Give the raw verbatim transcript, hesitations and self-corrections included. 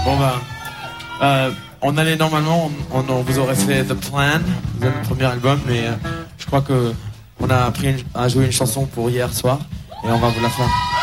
Bon bah, euh, on allait normalement, on, on, on vous aurait fait The Plan, le premier album, mais euh, je crois que on a appris une, à jouer une chanson pour hier soir et on va vous la faire.